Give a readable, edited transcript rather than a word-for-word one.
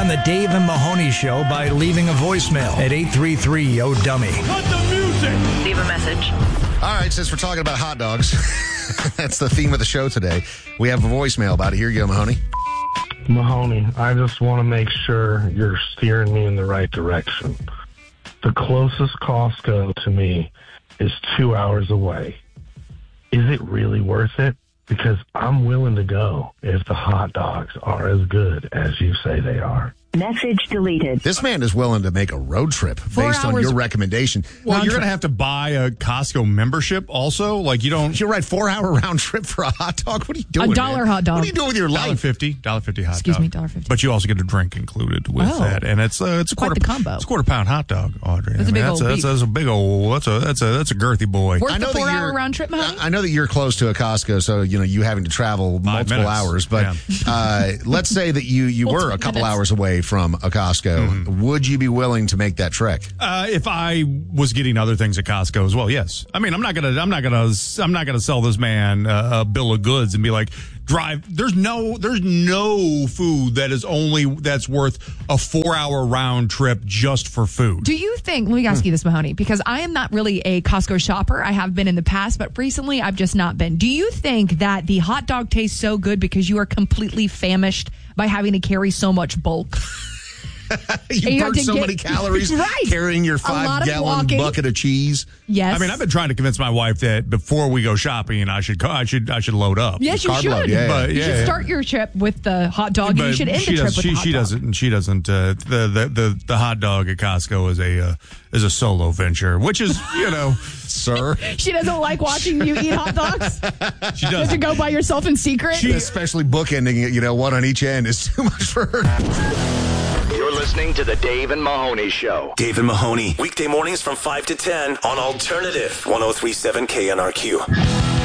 the Dave and Mahoney Show by leaving a voicemail at 833-YO-DUMMY. Cut the music! Leave a message. All right, since we're talking about hot dogs, that's the theme of the show today. We have a voicemail about it. Here you go, Mahoney. Mahoney, I just want to make sure you're steering me in the right direction. The closest Costco to me is 2 hours away. Is it really worth it? Because I'm willing to go if the hot dogs are as good as you say they are. Message deleted. This man is willing to make a road trip based on your recommendation. Well, you're going to have to buy a Costco membership also. Like, you don't... You're right, 4-hour round trip for a hot dog? What are you doing, $1 hot dog. What are you doing with your life? $1.50 hot Excuse dog. me, $1.50. But you also get a drink included with that. And it's a quite the combo. It's a quarter-pound hot dog, Audrey. That's a big old beef. That's a big old... That's a girthy boy. Worth the 4-hour round trip, Mahoney? I know that you're close to a Costco, so you having to travel multiple hours. But let's say that you were a couple hours away from a Costco. Would you be willing to make that trek? If I was getting other things at Costco as well, yes. I mean, I'm not gonna sell this man a bill of goods and be like, drive. There's no food that's worth a 4-hour round trip just for food. Do you think, let me ask you this, Mahoney, because I am not really a Costco shopper. I have been in the past, but recently I've just not been. Do you think that the hot dog tastes so good because you are completely famished by having to carry so much bulk? you burn so many calories carrying your 5-gallon bucket of cheese. Yes. I mean, I've been trying to convince my wife that before we go shopping, I should load up. Yes, you should. But, you should start your trip with the hot dog. And you should end the trip with the hot dog. She doesn't. The hot dog at Costco is a solo venture, which is, sir. She doesn't like watching you eat hot dogs. She doesn't. You have to go by yourself in secret. Especially bookending it, one on each end is too much for her. You're listening to the Dave and Mahoney Show. Dave and Mahoney, weekday mornings from 5 to 10 on Alternative 103.7 KNRQ.